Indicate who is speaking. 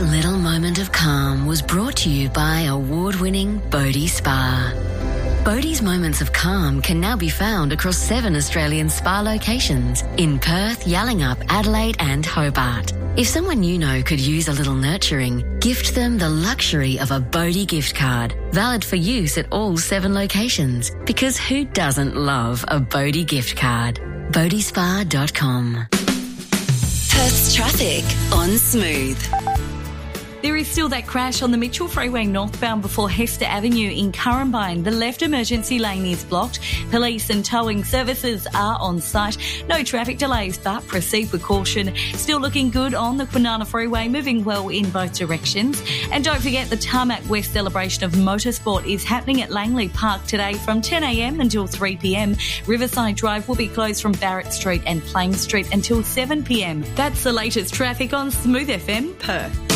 Speaker 1: Little Moment of Calm was brought to you by award-winning Bodhi Spa. Bodhi's Moments of Calm can now be found across 7 Australian spa locations in Perth, Yallingup, Adelaide and Hobart. If someone you know could use a little nurturing, gift them the luxury of a Bodhi gift card, valid for use at all 7 locations. Because who doesn't love a Bodhi gift card? bodhispa.com.
Speaker 2: Perth's traffic on Smooth.
Speaker 3: There is still that crash on the Mitchell Freeway northbound before Hester Avenue in Currumbine. The left emergency lane is blocked. Police and towing services are on site. No traffic delays, but proceed with caution. Still looking good on the Kwinana Freeway, moving well in both directions. And don't forget the Tarmac West celebration of motorsport is happening at Langley Park today from 10 a.m. until 3 p.m. Riverside Drive will be closed from Barrett Street and Plain Street until 7 p.m. That's the latest traffic on Smooth FM Perth.